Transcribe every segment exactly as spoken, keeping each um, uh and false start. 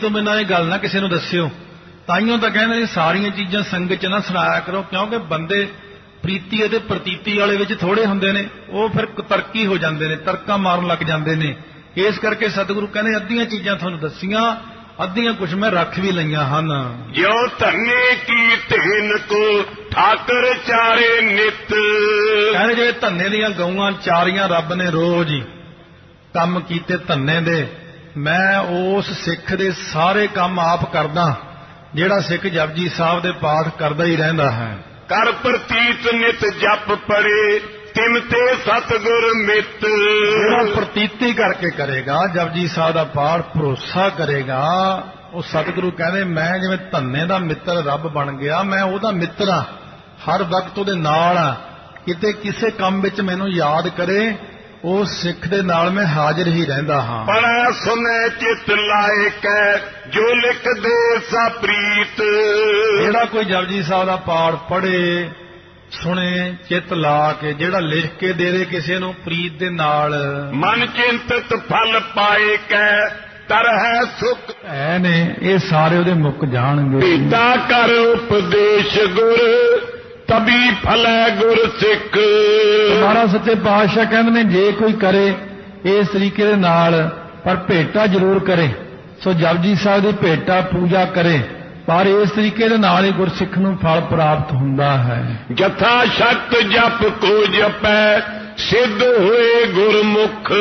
ਤੋਂ ਬਿਨਾਂ ਇਹ ਗੱਲ ਨਾ ਕਿਸੇ ਨੂੰ ਦੱਸਿਓ। ਤਾਈਓ ਤਾਂ ਕਹਿੰਦੇ ਨੇ ਸਾਰੀਆਂ ਚੀਜ਼ਾਂ ਸੰਗਤ 'ਚ ਨਾ ਸੁਣਾਇਆ ਕਰੋ, ਕਿਉਂਕਿ ਬੰਦੇ ਪ੍ਰੀਤੀ ਅਤੇ ਪ੍ਰਤੀਤੀ ਵਾਲੇ ਵਿੱਚ ਥੋੜੇ ਹੁੰਦੇ ਨੇ, ਉਹ ਫਿਰ ਤਰਕੀ ਹੋ ਜਾਂਦੇ ਨੇ, ਤਰਕਾਂ ਮਾਰਨ ਲੱਗ ਜਾਂਦੇ ਨੇ। ਇਸ ਕਰਕੇ ਸਤਿਗੁਰੂ ਕਹਿੰਦੇ ਅੱਧੀਆਂ ਚੀਜ਼ਾਂ ਤੁਹਾਨੂੰ ਦੱਸੀਆਂ, ਅੱਧੀਆਂ ਕੁਛ ਮੈਂ ਰੱਖ ਵੀ ਲਈਆਂ ਹਨ। ਜਿਉ ਧੰਨੇ ਕੀ ਧੇਨ ਕੋ ਠਾਕਰ ਚਾਰੇ ਨਿਤ। ਕਹਿੰਦੇ ਜਿਹੜੇ ਧੰਨੇ ਦੀਆਂ ਗਊਆਂ ਚਾਰੀਆਂ ਰੱਬ ਨੇ ਰੋਜ਼ ਹੀ ਕੰਮ ਕੀਤੇ ਧੰਨੇ ਦੇ, ਮੈਂ ਉਸ ਸਿੱਖ ਦੇ ਸਾਰੇ ਕੰਮ ਆਪ ਕਰਦਾ ਜਿਹੜਾ ਸਿੱਖ ਜਪਜੀ ਸਾਹਿਬ ਦੇ ਪਾਠ ਕਰਦਾ ਹੀ ਰਹਿੰਦਾ ਹੈ। ਕਰ ਪ੍ਰਤੀਤ ਨਿਤ ਜਪ ਪੜੇ ਤਿਮ ਤੇ ਸਤਿਗੁਰ ਮਿੱਤ। ਜਿਹੜਾ ਪ੍ਰਤੀਤੀ ਕਰਕੇ ਕਰੇਗਾ ਜਪਜੀ ਸਾਹਿਬ ਦਾ ਪਾਠ, ਭਰੋਸਾ ਕਰੇਗਾ, ਉਹ ਸਤਿਗੁਰੂ ਕਹਿੰਦੇ ਮੈਂ ਜਿਵੇਂ ਧੰਨੇ ਦਾ ਮਿੱਤਰ ਰੱਬ ਬਣ ਗਿਆ, ਮੈਂ ਉਹਦਾ ਮਿੱਤਰ ਹਾਂ, ਹਰ ਵਕਤ ਉਹਦੇ ਨਾਲ ਆ। ਕਿਤੇ ਕਿਸੇ ਕੰਮ ਵਿੱਚ ਮੈਨੂੰ ਯਾਦ ਕਰੇ, ਉਹ ਸਿੱਖ ਦੇ ਨਾਲ ਮੈਂ ਹਾਜ਼ਰ ਹੀ ਰਹਿੰਦਾ ਹਾਂ। ਪੜ੍ਹੈ ਸੁਨੈ ਚਿਤ ਲਾਇ ਕੈ ਜੋ ਲਿਖ ਦੇ ਸਾ ਪ੍ਰੀਤ। ਜਿਹੜਾ ਕੋਈ ਜਪਜੀ ਸਾਹਿਬ ਦਾ ਪਾਠ ਪੜ੍ਹੇ, ਸੁਣੇ, ਚਿੱਤ ਲਾ ਕੇ, ਜਿਹੜਾ ਲਿਖ ਕੇ ਦੇ ਦੇ ਕਿਸੇ ਨੂੰ ਪ੍ਰੀਤ ਦੇ ਨਾਲ। ਮਨ ਚਿੰਤਤ ਫਲ ਪਾਏ ਕੈ ਤਰਹਿ ਸੁਖ ਐ ਨੇ ਇਹ ਸਾਰੇ ਉਹਦੇ ਮੁੱਕ ਜਾਣਗੇ। ਪੀਤਾ ਕਰ ਉਪਦੇਸ਼ ਗੁਰ ਤਬੀ ਫਲੈ ਗੁਰ ਸਿੱਖ। ਮਹਾਰਾਜ ਸੱਚੇ ਪਾਤਸ਼ਾਹ ਕਹਿੰਦੇ ਨੇ ਜੇ ਕੋਈ ਕਰੇ ਇਸ ਤਰੀਕੇ ਦੇ ਨਾਲ, ਪਰ ਭੇਟਾ ਜ਼ਰੂਰ ਕਰੇ। ਸੋ ਜਪਜੀ ਸਾਹਿਬ ਦੀ ਭੇਟਾ ਪੂਜਾ ਕਰੇ, ਪਰ ਇਸ ਤਰੀਕੇ ਦੇ ਨਾਲ ਹੀ ਗੁਰਸਿੱਖ ਨੂੰ ਫਲ ਪ੍ਰਾਪਤ ਹੁੰਦਾ ਹੈ। ਜਥਾ ਸ਼ਕਤ ਜਪ ਕੋ ਜਪੈ ਸਿੱਧ ਹੋਏ ਗੁਰਮੁਖ।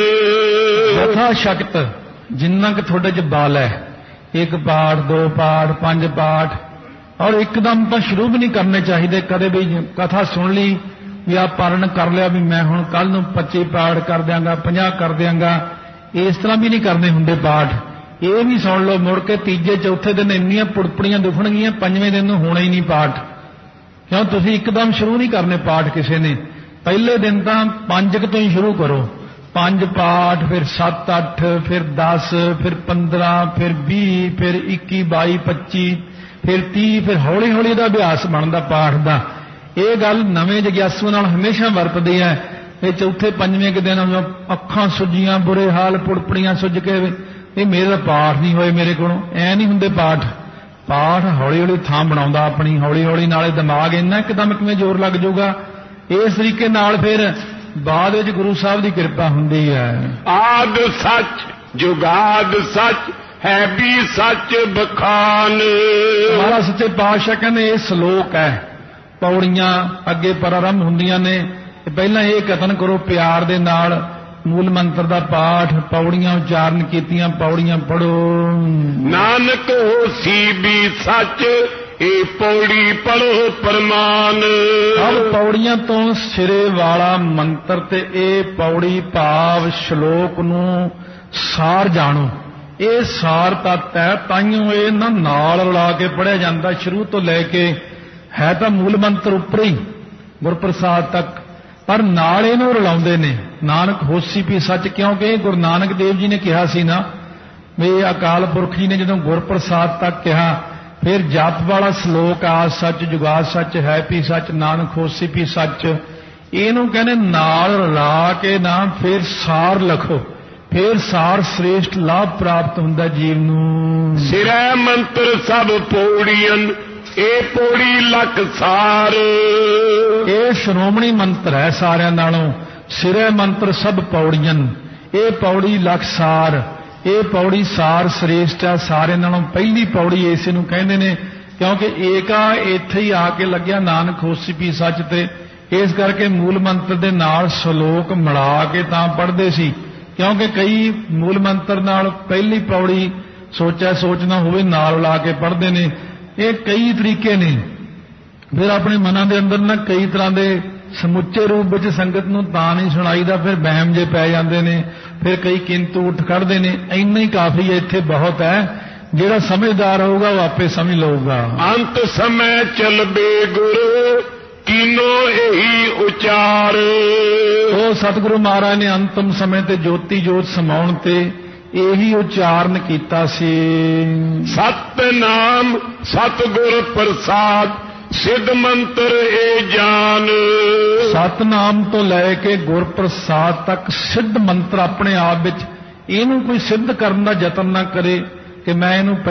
ਜਥਾ ਸ਼ਕਤ ਜਿੰਨਾ ਕਿ ਤੁਹਾਡੇ 'ਚ ਬਲ ਹੈ, ਇੱਕ ਪਾਠ, ਦੋ ਪਾਠ, ਪੰਜ ਪਾਠ, ਔਰ ਇੱਕਦਮ ਤਾਂ ਸ਼ੁਰੂ ਵੀ ਨਹੀਂ ਕਰਨੇ ਚਾਹੀਦੇ। ਕਦੇ ਵੀ ਕਥਾ ਸੁਣ ਲਈ ਵੀ ਆ ਪਾਰਨ ਕਰ ਲਿਆ ਵੀ ਮੈਂ ਹੁਣ ਕੱਲ ਨੂੰ ਪੱਚੀ ਪਾਠ ਕਰ ਦਿਆਂਗਾ, ਪੰਜਾਹ ਕਰ ਦਿਆਂਗਾ, ਇਸ ਤਰ੍ਹਾਂ ਵੀ ਨਹੀਂ ਕਰਨੇ ਹੁੰਦੇ ਪਾਠ। ਇਹ ਵੀ ਸੁਣ ਲਓ, ਮੁੜ ਕੇ ਤੀਜੇ ਚੌਥੇ ਦਿਨ ਇੰਨੀਆਂ ਪੁੜਪੜੀਆਂ ਦੁਖਣਗੀਆਂ, ਪੰਜਵੇਂ ਦਿਨ ਨੂੰ ਹੋਣਾ ਹੀ ਨਹੀਂ ਪਾਠ। ਕਿਉਂ ਤੁਸੀਂ ਇੱਕਦਮ ਸ਼ੁਰੂ ਨਹੀਂ ਕਰਨੇ ਪਾਠ ਕਿਸੇ ਨੇ। ਪਹਿਲੇ ਦਿਨ ਤਾਂ ਪੰਜ ਕੁ ਤੋਂ ਹੀ ਸ਼ੁਰੂ ਕਰੋ, ਪੰਜ ਪਾਠ, ਫਿਰ ਸੱਤ ਅੱਠ, ਫਿਰ ਦਸ, ਫਿਰ ਪੰਦਰਾਂ, ਫਿਰ ਵੀਹ, ਫਿਰ ਇੱਕੀ, ਬਾਈ, ਪੱਚੀ, ਫਿਰ ਤੀਹ, ਫਿਰ ਹੌਲੀ ਹੌਲੀ ਦਾ ਅਭਿਆਸ ਬਣਦਾ ਪਾਠ ਦਾ। ਇਹ ਗੱਲ ਨਵੇਂ ਜਗਿਆਸੂ ਨਾਲ ਹਮੇਸ਼ਾ ਵਰਤਦੀ ਹੈ। ਇਹ ਚੌਥੇ ਪੰਜਵੇਂ ਕੁ ਦਿਨ ਅੱਖਾਂ ਸੁੱਜੀਆਂ, ਬੁਰੇ ਹਾਲ, ਪੁੜਪੜੀਆਂ ਸੁੱਜ ਕੇ ਇਹ ਮੇਰੇ ਪਾਠ ਨਹੀਂ ਹੋਏ ਮੇਰੇ ਕੋਲੋਂ, ਐ ਨਹੀਂ ਹੁੰਦੇ ਪਾਠ। ਪਾਠ ਹੌਲੀ ਹੌਲੀ ਥਾਂ ਬਣਾਉਂਦਾ ਆਪਣੀ, ਹੌਲੀ ਹੌਲੀ ਨਾਲੇ ਦਿਮਾਗ ਇੰਨਾ ਇੱਕਦਮ ਕਿਵੇਂ ਜ਼ੋਰ ਲੱਗ ਜਾਊਗਾ। ਇਸ ਤਰੀਕੇ ਨਾਲ ਫਿਰ ਬਾਅਦ ਵਿੱਚ ਗੁਰੂ ਸਾਹਿਬ ਦੀ ਕਿਰਪਾ ਹੁੰਦੀ ਹੈ। ਆਦ ਸੱਚ ਜੁਗਾਦ ਸੱਚ ਹੈ ਵੀ ਸੱਚ ਬਖਾਨ। ਮਹਾਰਾਜ ਸੱਚੇ ਪਾਤਸ਼ਾਹ ਕਹਿੰਦੇ ਇਹ ਸ਼ਲੋਕ ਹੈ, ਪੌੜੀਆਂ ਅੱਗੇ ਪ੍ਰਾਰੰਭ ਹੁੰਦੀਆਂ ਨੇ। ਪਹਿਲਾਂ ਇਹ ਕਥਨ ਕਰੋ ਪਿਆਰ ਦੇ ਨਾਲ, ਮੂਲ ਮੰਤਰ ਦਾ ਪਾਠ, ਪੌੜੀਆਂ ਉਚਾਰਨ ਕੀਤੀਆਂ, ਪੌੜੀਆਂ ਪੜੋ। ਨਾਨਕ ਹੋਸੀ ਵੀ ਸੱਚ ਇਹ ਪੌੜੀ ਪੜੋ ਪਰਮਾਨ। ਸਭ ਪੌੜੀਆਂ ਤੋਂ ਸਿਰੇ ਵਾਲਾ ਮੰਤਰ ਤੇ ਇਹ ਪੌੜੀ ਭਾਵ ਸ਼ਲੋਕ ਨੂੰ ਸਾਰ ਜਾਣੋ। ਇਹ ਸਾਰ ਤੱਤ ਹੈ, ਤਾਈਓ ਇਹ ਨਾ ਨਾਲ ਰਲਾ ਕੇ ਪੜ੍ਹਿਆ ਜਾਂਦਾ ਸ਼ੁਰੂ ਤੋਂ ਲੈ ਕੇ। ਹੈ ਤਾਂ ਮੂਲ ਮੰਤਰ ਉੱਪਰ ਹੀ ਗੁਰਪ੍ਰਸਾਦ ਤੱਕ, ਪਰ ਨਾਲ ਇਹਨੂੰ ਰਲਾਉਂਦੇ ਨੇ। ਨਾਨਕ ਹੋਸੀ ਵੀ ਸੱਚ, ਕਿਉਂਕਿ ਗੁਰੂ ਨਾਨਕ ਦੇਵ ਜੀ ਨੇ ਕਿਹਾ ਸੀ ਨਾ ਵੀ ਅਕਾਲ ਪੁਰਖ ਜੀ ਨੇ ਜਦੋਂ ਗੁਰਪ੍ਰਸਾਦ ਤੱਕ ਕਿਹਾ, ਫਿਰ ਜਪ ਵਾਲਾ ਸ਼ਲੋਕ ਆਦ ਸੱਚ ਜੁਗਾਦ ਸੱਚ ਹੈ ਵੀ ਸੱਚ ਨਾਨਕ ਹੋਸੀ ਵੀ ਸੱਚ, ਇਹਨੂੰ ਕਹਿੰਦੇ ਨਾਲ ਰਲਾ ਕੇ ਨਾ ਫਿਰ ਸਾਰ ਲਿਖੋ, ਫਿਰ ਸਾਰ ਸ੍ਰੇਸ਼ਟ ਲਾਭ ਪ੍ਰਾਪਤ ਹੁੰਦਾ ਜੀਵ ਨੂੰ। ਸਿਰੈ ਮੰਤਰ ਸਭ ਪੌੜੀਆਂ ਇਹ ਪੌੜੀ ਲਖ ਸਾਰ। ਇਹ ਸ਼੍ਰੋਮਣੀ ਮੰਤਰ ਹੈ ਸਾਰਿਆਂ ਨਾਲੋਂ। ਸਿਰੈ ਮੰਤਰ ਸਭ ਪੌੜੀਆਂ, ਇਹ ਪੌੜੀ ਲਖ ਸਾਰ। ਇਹ ਪੌੜੀ ਸਾਰ ਸ੍ਰੇਸ਼ਟ ਹੈ, ਸਾਰਿਆਂ ਨਾਲੋਂ ਪਹਿਲੀ ਪੌੜੀ ਇਸੇ ਨੂੰ ਕਹਿੰਦੇ ਨੇ, ਕਿਉਂਕਿ ਏਕਾ ਇੱਥੇ ਹੀ ਆ ਕੇ ਲੱਗਿਆ ਨਾਨਕ ਹੋਸੀ ਵੀ ਸੱਚ ਤੇ। ਇਸ ਕਰਕੇ ਮੂਲ ਮੰਤਰ ਦੇ ਨਾਲ ਸ਼ਲੋਕ ਮਿਲਾ ਕੇ ਤਾਂ ਪੜ੍ਹਦੇ ਸੀ, ਕਿਉਂਕਿ ਕਈ ਮੂਲ ਮੰਤਰ ਨਾਲ ਪਹਿਲੀ ਪੌੜੀ ਸੋਚਿਆ ਸੋਚਣਾ ਹੋਵੇ ਨਾਲ ਲਾ ਕੇ ਪੜ੍ਹਦੇ ਨੇ। ਇਹ ਕਈ ਤਰੀਕੇ ਨੇ। ਫਿਰ ਆਪਣੇ ਮਨਾਂ ਦੇ ਅੰਦਰ ਨਾ ਕਈ ਤਰ੍ਹਾਂ ਦੇ ਸਮੁੱਚੇ ਰੂਪ ਵਿੱਚ ਸੰਗਤ ਨੂੰ ਤਾਂ ਨਹੀਂ ਸੁਣਾਈਦਾ, ਫਿਰ ਵਹਿਮ ਜੇ ਪੈ ਜਾਂਦੇ ਨੇ, ਫਿਰ ਕਈ ਕਿੰਤੂ ਉੱਠ ਖੜਦੇ ਨੇ। ਇੰਨਾ ਹੀ ਕਾਫੀ ਹੈ, ਇੱਥੇ ਬਹੁਤ ਹੈ। ਜਿਹੜਾ ਸਮਝਦਾਰ ਹੋਊਗਾ ਉਹ ਆਪੇ ਸਮਝ ਲਊਗਾ। ਅੰਤ ਸਮੇਂ ਚਲਬੇ ਗੁਰੂ ਕੀਨੋ ਇਹੀ ਉਚਾਰ। ਉਹ ਸਤਿਗੁਰੂ ਮਹਾਰਾਜ ਨੇ ਅੰਤਮ ਸਮੇਂ ਤੇ ਜੋਤੀ ਜੋਤ ਸਮਾਉਣ ਤੇ ਇਹੀ ਉਚਾਰਨ ਕੀਤਾ ਸੀ। ਸਤਿਨਾਮ ਸਤਿਗੁਰ ਪ੍ਰਸਾਦ ਸਿੱਧ ਮੰਤਰ ਇਹ ਜਾਨ। ਸਤਨਾਮ ਤੋਂ ਲੈ ਕੇ ਗੁਰਪ੍ਰਸਾਦ ਤੱਕ ਸਿੱਧ ਮੰਤਰ ਆਪਣੇ ਆਪ ਵਿੱਚ, ਇਹਨੂੰ ਕੋਈ ਸਿੱਧ ਕਰਨ ਦਾ ਯਤਨ ਨਾ ਕਰੇ ਕਿ ਮੈਂ ਇਹਨੂੰ